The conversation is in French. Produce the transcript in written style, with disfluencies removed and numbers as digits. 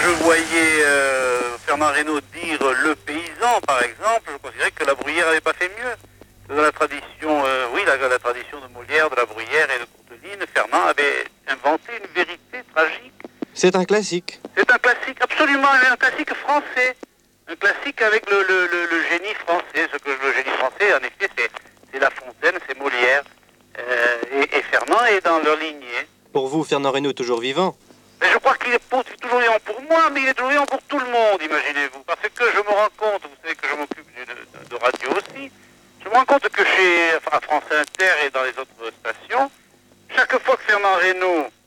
je voyais Fernand Reynaud dire le paysan, par exemple, je considérais que La Bruyère n'avait pas fait mieux. Dans la tradition, la tradition de Molière, de La Bruyère et de Courteline, Fernand avait inventé une vérité tragique. C'est un classique. C'est un classique, absolument, un classique français. Un classique avec le génie français. Le génie français, en effet, c'est La Fontaine, c'est Molière. Et Fernand est dans leur lignée. Pour vous, Fernand Reynaud est toujours vivant? Mais je crois qu'il est toujours vivant pour moi, mais il est toujours vivant pour tout le monde, imaginez-vous. Parce que je me rends compte, vous savez que je m'occupe de radio aussi, je me rends compte que à France Inter et dans les autres stations, chaque fois que Fernand Reynaud